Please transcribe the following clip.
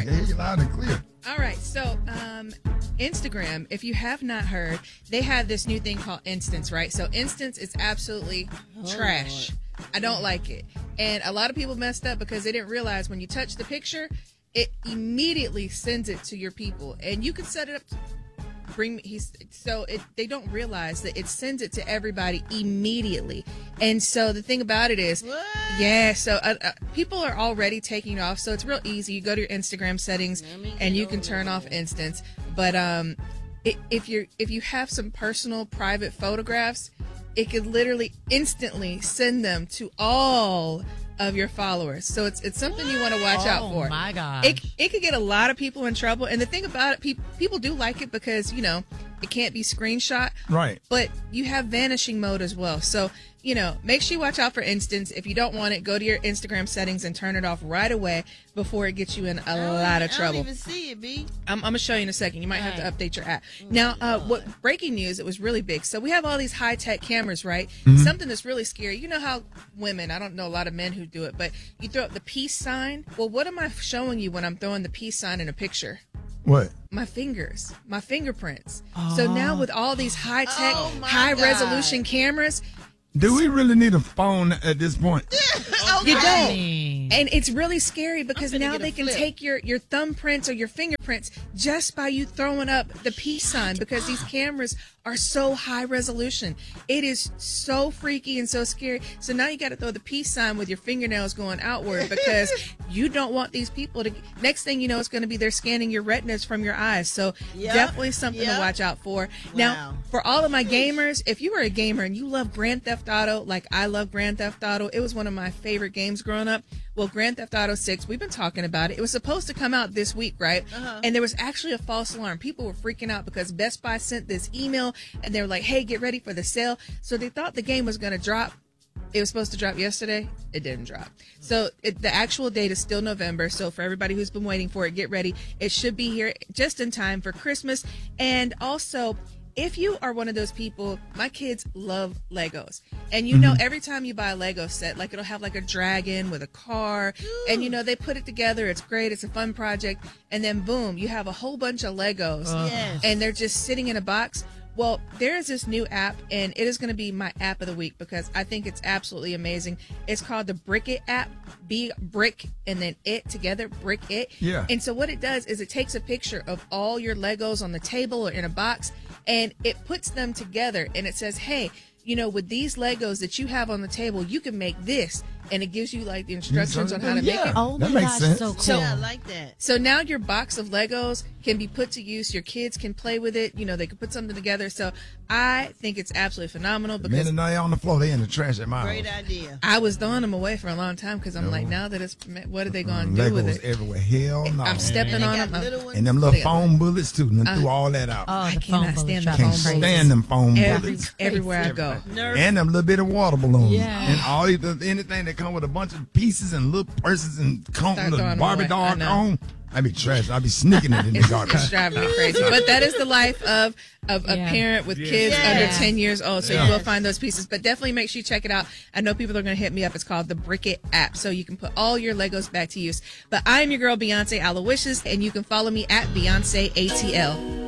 I hear you loud and clear. All right, so Instagram, if you have not heard, they have this new thing called Instance, right? So Instance is absolutely trash. I don't like it. And a lot of people messed up because they didn't realize when you touch the picture, it immediately sends it to your people. And you can set it up to they don't realize that it sends it to everybody immediately. And so the thing about it is, people are already taking it off. So it's real easy. You go to your Instagram settings and you can turn off Instance. But if you have some personal private photographs, it could literally instantly send them to all of your followers. So it's something you want to watch out for. Oh my gosh. It could get a lot of people in trouble. And the thing about it, people do like it because, it can't be screenshot. Right. But you have vanishing mode as well. So, make sure you watch out for Instance. If you don't want it, go to your Instagram settings and turn it off right away before it gets you in a lot of trouble. I don't even see it, B. I'm going to show you in a second. You might have to update your app. Now, what breaking news, it was really big. So we have all these high-tech cameras, right? Mm-hmm. Something that's really scary. You know how women, I don't know a lot of men who do it, but you throw up the peace sign. Well, what am I showing you when I'm throwing the peace sign in a picture? What? My fingers, my fingerprints. So now with all these high-tech, high-resolution cameras, do we really need a phone at this point? You don't. And it's really scary because now they can take your thumbprints or your fingerprints just by you throwing up the peace sign because these cameras are so high resolution. It is so freaky and so scary. So now you got to throw the peace sign with your fingernails going outward because you don't want these people to. Next thing you know, it's going to be they're scanning your retinas from your eyes. So definitely something to watch out for. Now, for all of my gamers, if you were a gamer and you love Grand Theft Auto like I love Grand Theft Auto, it was one of my favorite games growing up. Well, Grand Theft Auto 6, we've been talking about it. It was supposed to come out this week, right? And there was actually a false alarm. People were freaking out because Best Buy sent this email and they were like, hey, get ready for the sale. So they thought the game was going to drop. It was supposed to drop yesterday. It didn't drop. So the actual date is still November. So for everybody who's been waiting for it, get ready. It should be here just in time for Christmas. And also, if you are one of those people, my kids love Legos. And every time you buy a Lego set, like it'll have like a dragon with a car. And they put it together. It's great. It's a fun project. And then boom, you have a whole bunch of Legos. And they're just sitting in a box. Well, there is this new app, and it is going to be my app of the week because I think it's absolutely amazing. It's called the Brick It app. Brick and then it together, Brick It. Yeah. And so what it does is it takes a picture of all your Legos on the table or in a box, and it puts them together, and it says, hey, with these Legos that you have on the table, you can make this. And it gives you like the instructions on how to make it. Oh that my makes gosh, sense. so cool. Yeah, I like that. So now your box of Legos can be put to use. Your kids can play with it. They can put something together. So I think it's absolutely phenomenal because Men are not on the floor. They in the trash at my Great house. idea. I was throwing them away for a long time because I'm like, now that it's, what are they going to do with Legos it? everywhere. Hell no. I'm stepping on them. And them little foam bullets too. And threw all that out. Oh, I the cannot phone stand bullets the drive Can't phone me crazy. stand them foam bullets. Everywhere I go. And them little bit of water balloons. Yeah. And all anything that come with a bunch of pieces and little purses and Start little throwing them Barbie away. doll I know. cone. I be trash. I be sneaking it in the It's garbage. driving me crazy. But that is the life of a parent with kids under 10 years old. So you will find those pieces. But definitely make sure you check it out. I know people are going to hit me up. It's called the Brick It app. So you can put all your Legos back to use. But I'm your girl, Beyonce Aloysius, and you can follow me at Beyonce ATL.